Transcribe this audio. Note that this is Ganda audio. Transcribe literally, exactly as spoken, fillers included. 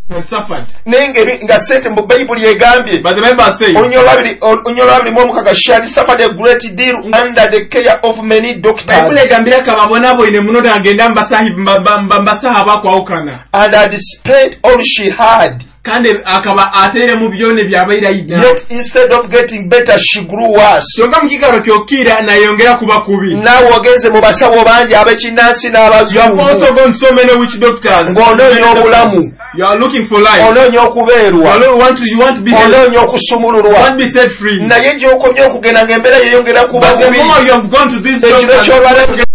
had suffered. Nengeri nga sente mu Bible yegambye. But the Bible says, Onyola abiri mu mukaga she had suffered a great deal under the care of many doctors. Bible egambira kababona abo ine muno agenda mbasahi mbasaha bakwawukana. And had spent all she had. Kandi akaba atere mu byone byabayira yidda. Yet instead of getting better she grew worse. Songa mukigaro kyokira na yongera kuba kubi. Na wageze mu basawo bangi abekinansi n'abazungu. You have also gone so many witch doctors. Ng'onoonya obulamu. You are looking for life. Onoonya okubeerwa. You want to you want to be onoonya okusumululwa. You want to be set free. Naye gy'okomye okugenda ng'embeera yeyongera kuba kubi. But the more you have gone to this job,